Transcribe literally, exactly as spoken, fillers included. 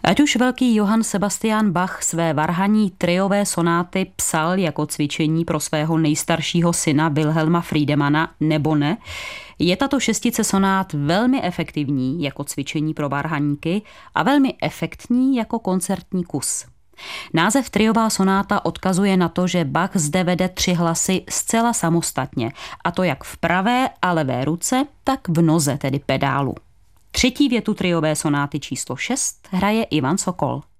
Ať už velký Johann Sebastian Bach své varhaní triové sonáty psal jako cvičení pro svého nejstaršího syna Wilhelma Friedemana nebo ne, je tato šestice sonát velmi efektivní jako cvičení pro varhaníky a velmi efektní jako koncertní kus. Název triová sonáta odkazuje na to, že Bach zde vede tři hlasy zcela samostatně, a to jak v pravé a levé ruce, tak v noze, tedy pedálu. Třetí větu triové sonáty číslo šest hraje Ivan Sokol.